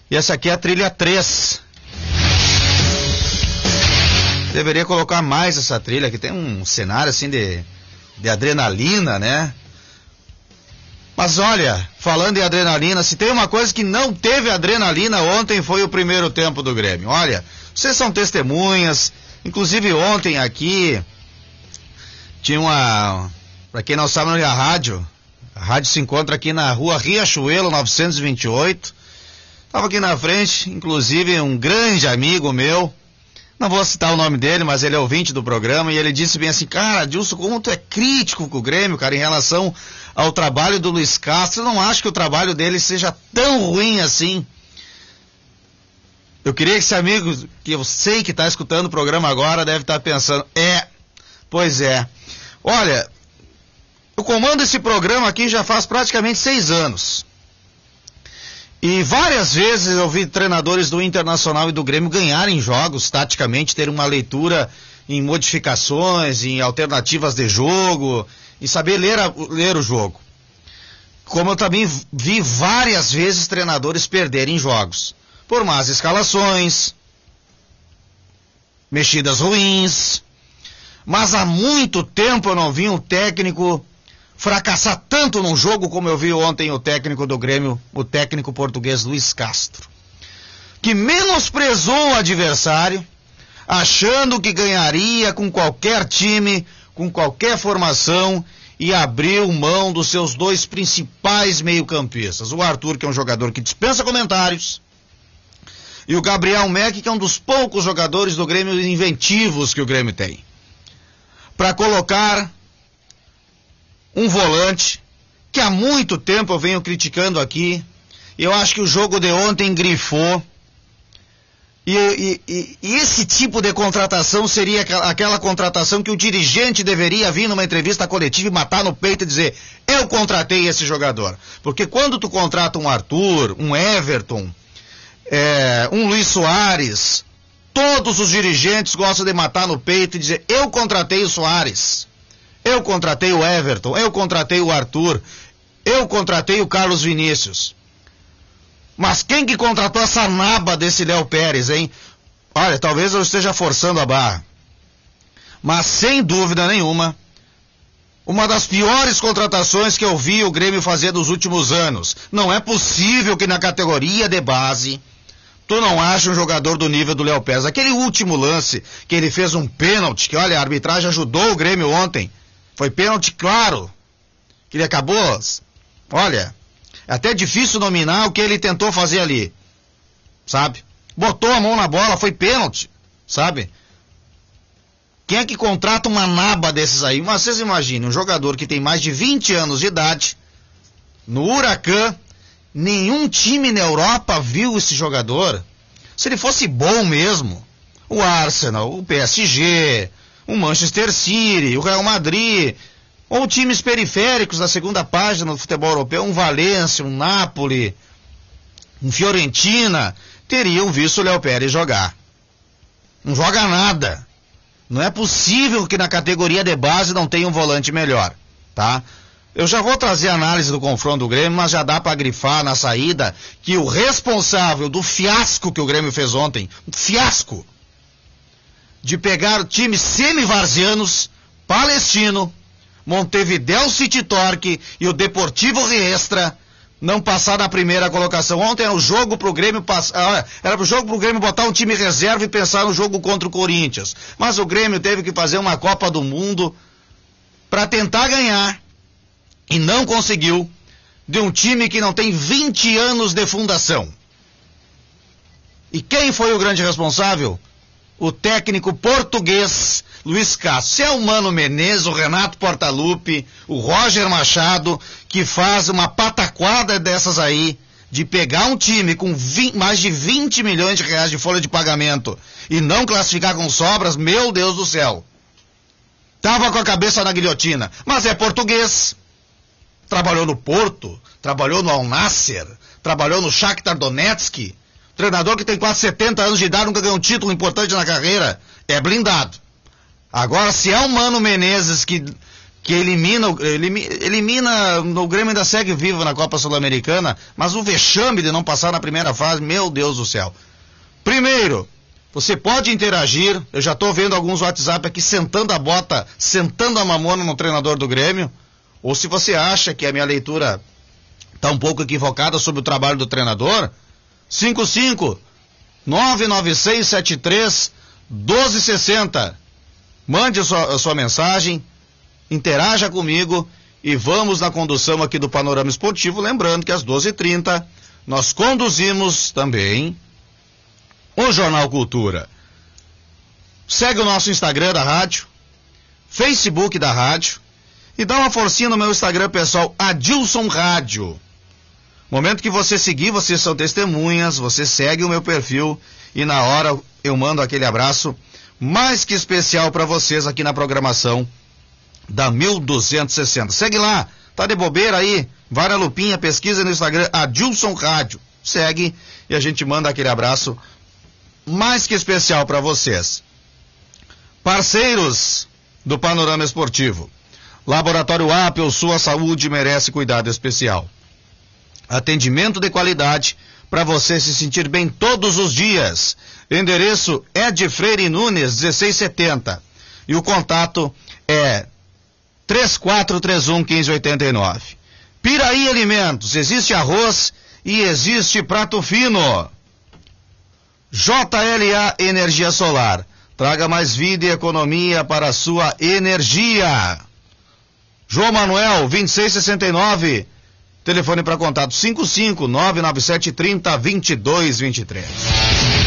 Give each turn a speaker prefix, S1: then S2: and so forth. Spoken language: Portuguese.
S1: E essa aqui é a trilha 3. Deveria colocar mais essa trilha, que tem um cenário assim de adrenalina, né? Mas olha, falando em adrenalina, se tem uma coisa que não teve adrenalina ontem foi o primeiro tempo do Grêmio. Olha, vocês são testemunhas, inclusive ontem aqui tinha pra quem não sabe, a rádio se encontra aqui na rua Riachuelo 928, tava aqui na frente, inclusive um grande amigo meu, não vou citar o nome dele, mas ele é ouvinte do programa, e ele disse bem assim, cara, Adilson, como tu é crítico com o Grêmio, cara, em relação ao trabalho do Luiz Castro, eu não acho que o trabalho dele seja tão ruim assim. Eu queria que esse amigo, que eu sei que está escutando o programa agora, deve estar pensando, pois é. Olha, eu comando esse programa aqui já faz praticamente 6 anos. E várias vezes eu vi treinadores do Internacional e do Grêmio ganharem jogos, taticamente, ter uma leitura em modificações, em alternativas de jogo, e saber ler o jogo. Como eu também vi várias vezes treinadores perderem jogos, por más escalações, mexidas ruins, mas há muito tempo eu não vi um técnico fracassar tanto num jogo como eu vi ontem o técnico do Grêmio, o técnico português Luiz Castro, que menosprezou o adversário, achando que ganharia com qualquer time, com qualquer formação, e abriu mão dos seus 2 principais meio-campistas, o Arthur, que é um jogador que dispensa comentários, e o Gabriel Meck, que é um dos poucos jogadores do Grêmio inventivos que o Grêmio tem, para colocar um volante que há muito tempo eu venho criticando aqui. Eu acho que o jogo de ontem grifou. E esse tipo de contratação seria aquela contratação que o dirigente deveria vir numa entrevista coletiva e matar no peito e dizer, eu contratei esse jogador. Porque quando tu contrata um Arthur, um Everton, um Luiz Soares, todos os dirigentes gostam de matar no peito e dizer, eu contratei o Soares. Eu contratei o Everton, eu contratei o Arthur, eu contratei o Carlos Vinícius. Mas quem que contratou essa naba desse Léo Pérez, hein? Olha, talvez eu esteja forçando a barra. Mas sem dúvida nenhuma, uma das piores contratações que eu vi o Grêmio fazer nos últimos anos. Não é possível que na categoria de base tu não acha um jogador do nível do Léo Pérez. Aquele último lance que ele fez um pênalti, que olha, a arbitragem ajudou o Grêmio ontem. Foi pênalti claro, que ele acabou, olha, é até difícil nominar o que ele tentou fazer ali, sabe? Botou a mão na bola, foi pênalti, sabe? Quem é que contrata uma naba desses aí? Mas vocês imaginem, um jogador que tem mais de 20 anos de idade, no Huracan, nenhum time na Europa viu esse jogador. Se ele fosse bom mesmo, o Arsenal, o PSG, o Manchester City, o Real Madrid, ou times periféricos da segunda página do futebol europeu, um Valência, um Napoli, um Fiorentina, teriam visto o Léo Pérez jogar. Não joga nada. Não é possível que na categoria de base não tenha um volante melhor, tá? Eu já vou trazer a análise do confronto do Grêmio, mas já dá para grifar na saída que o responsável do fiasco que o Grêmio fez ontem, um fiasco, de pegar times semi-varzianos, Palestino, Montevideo City Torque e o Deportivo Riestra, não passar na primeira colocação. Ontem era o jogo pro Grêmio era pro jogo pro Grêmio botar um time reserva e pensar no jogo contra o Corinthians. Mas o Grêmio teve que fazer uma Copa do Mundo para tentar ganhar e não conseguiu, de um time que não tem 20 anos de fundação. E quem foi o grande responsável? O técnico português Luiz Castro. Se é o Mano Menezes, o Renato Portaluppi, o Roger Machado, que faz uma pataquada dessas aí, de pegar um time com mais de 20 milhões de reais de folha de pagamento e não classificar com sobras, meu Deus do céu. Tava com a cabeça na guilhotina. Mas é português. Trabalhou no Porto, trabalhou no Al Nassr, trabalhou no Shakhtar Donetsk. Treinador que tem quase 70 anos de idade, nunca ganhou um título importante na carreira. É blindado. Agora, se é o Mano Menezes que que elimina, o Grêmio ainda segue vivo na Copa Sul-Americana, mas o vexame de não passar na primeira fase, meu Deus do céu. Primeiro, você pode interagir, eu já estou vendo alguns WhatsApp aqui sentando a bota, sentando a mamona no treinador do Grêmio, ou se você acha que a minha leitura está um pouco equivocada sobre o trabalho do treinador, 55-99673-1260. Mande a sua mensagem, interaja comigo e vamos na condução aqui do Panorama Esportivo, lembrando que às 12h30 nós conduzimos também o Jornal Cultura. Segue o nosso Instagram da rádio, Facebook da rádio e dá uma forcinha no meu Instagram pessoal, Adilson Rádio. Momento que você seguir, vocês são testemunhas, você segue o meu perfil e na hora eu mando aquele abraço mais que especial para vocês aqui na programação da 1260. Segue lá, tá de bobeira aí, vai na lupinha, pesquisa no Instagram, Adilson Rádio. Segue e a gente manda aquele abraço mais que especial para vocês. Parceiros do Panorama Esportivo. Laboratório Apple, sua saúde merece cuidado especial. Atendimento de qualidade para você se sentir bem todos os dias. Endereço é de Freire Nunes, 1670. E o contato é 3431-1589. Piraí Alimentos, existe arroz e existe prato fino. JLA Energia Solar, traga mais vida e economia para a sua energia. João Manuel, 2669, telefone para contato 55-99730-2223.